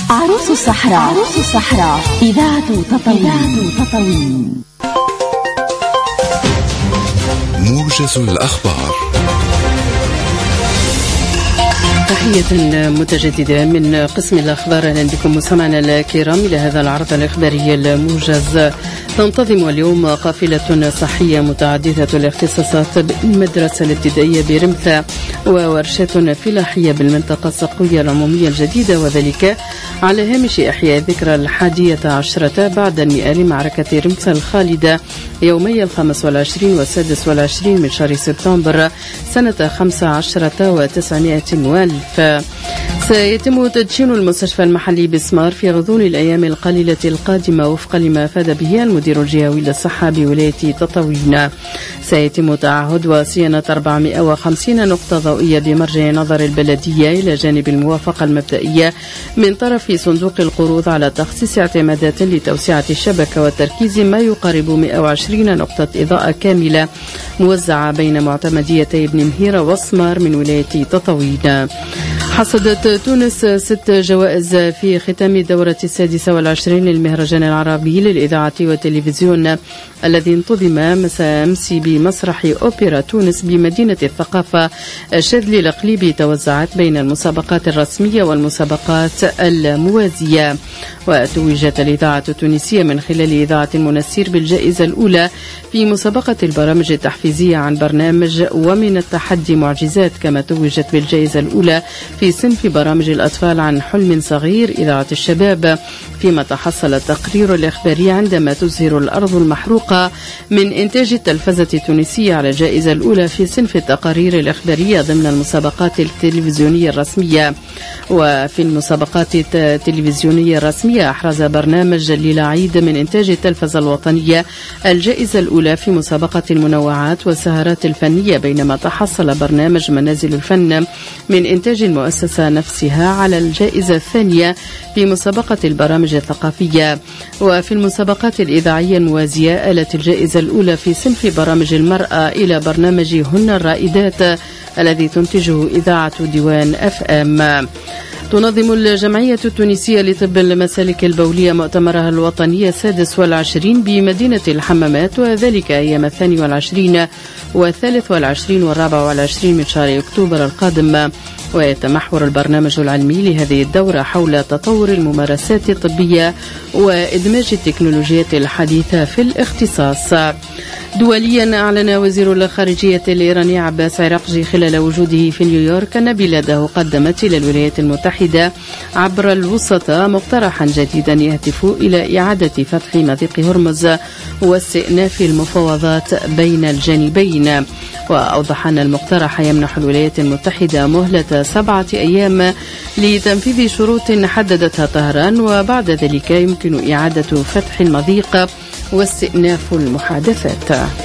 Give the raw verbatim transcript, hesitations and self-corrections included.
عروس الصحراء. عروس الصحراء إذاعة تطاوين. موجز الأخبار. تحية متجددة من قسم الأخبار. أهلا بكم مستمعينا الكرام إلى هذا العرض الإخباري الموجز. تنتظم اليوم قافلة صحية متعددة الاختصاصات بالمدرسة الابتدائية برمثة وورشة فلاحية بالمنطقة السقوية العمومية الجديدة، وذلك على هامش إحياء الذكرى الحادية عشرة بعد المئة لمعركة رمثة الخالدة يومي الخامس والعشرين والسادس والعشرين من شهر سبتمبر سنة خمسة عشرة وتسعمائة والف. سيتم تدشين المستشفى المحلي بسمار في غضون الأيام القليلة القادمة وفقا لما أفاد به المدير الجهوي للصحة بولاية تطاوين. سيتم تعهد وصيانة أربعمائة وخمسين نقطة ضوئية بمرجع نظر البلدية إلى جانب الموافقة المبدئية من طرف صندوق القروض على تخصيص اعتمادات لتوسعة الشبكة وتركيز ما يقارب مائة وعشرين نقطة إضاءة كاملة موزعة بين معتمديتي ابن مهيرة وسمار من ولاية تطاوين. حصدت تونس ست جوائز في ختام الدورة السادسة والعشرين للمهرجان العربي للإذاعة والتلفزيون الذي انتظم مساء أمس بمسرح أوبرا تونس بمدينة الثقافة الشاذلي الأقليبي، توزعت بين المسابقات الرسمية والمسابقات الموازية. وتوجت الإذاعة التونسية من خلال إذاعة المنسير بالجائزة الأولى في مسابقة البرامج التحفيزية عن برنامج ومن التحدي معجزات، كما توجت بالجائزة الأولى في صنف برامج الأطفال عن حلم صغير إذاعة الشباب، فيما تحصل التقرير الإخباري عندما تزهر الأرض المحروقة من إنتاج التلفزة التونسية على الجائزة الأولى في صنف التقارير الإخبارية ضمن المسابقات التلفزيونية الرسمية. وفي المسابقات التلفزيونية الرسمية أحرز برنامج للعيد من إنتاج التلفزة الوطنية الجائزة الأولى في مسابقة المنوعات والسهرات الفنية، بينما تحصل برنامج منازل الفن من إنتاج المؤسسة نفسها على الجائزة الثانية في مسابقة البرامج الثقافية. وفي المسابقات الإذاعية الموازية آلت الجائزة الأولى في صنف برامج المرأة إلى برنامج هن الرائدات الذي تنتجه إذاعة ديوان أف أم. تنظم الجمعية التونسية لطب المسالك البولية مؤتمرها الوطني السادس والعشرين بمدينة الحمامات، وذلك أيام الثاني والعشرين والثالث والعشرين والرابع والعشرين من شهر أكتوبر القادم. ويتمحور البرنامج العلمي لهذه الدورة حول تطور الممارسات الطبية وإدماج التكنولوجيات الحديثة في الاختصاص. دوليا أعلن وزير الخارجية الإيراني عباس عراقجي خلال وجوده في نيويورك أن بلاده قدمت إلى الولايات المتحدة عبر الوسطاء مقترحا جديدا يهدف إلى إعادة فتح مضيق هرمز واستئناف المفاوضات بين الجانبين. وأوضح أن المقترح يمنح الولايات المتحدة مهلة سبعة أيام لتنفيذ شروط حددتها طهران، وبعد ذلك يمكن إعادة فتح المضيق واستئناف المحادثات.